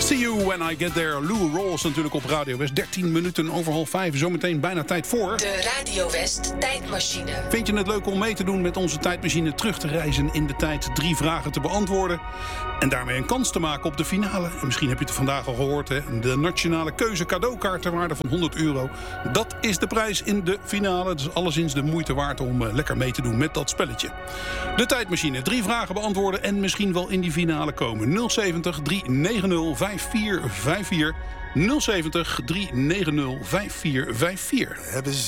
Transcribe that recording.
See You When I Get There. Lou Rawls natuurlijk op Radio West. 13 minuten over 4:30. Zometeen bijna tijd voor... De Radio West tijdmachine. Vind je het leuk om mee te doen met onze tijdmachine? Terug te reizen in de tijd, 3 vragen te beantwoorden... en daarmee een kans te maken op de finale. En misschien heb je het vandaag al gehoord, hè? De Nationale Keuze cadeaukaart ter waarde van €100. Dat is de prijs in de finale. Het is alleszins de moeite waard om lekker mee te doen met dat spelletje. De tijdmachine. 3 vragen beantwoorden en misschien wel in die finale komen. 070 390 5454. 070 390 5454.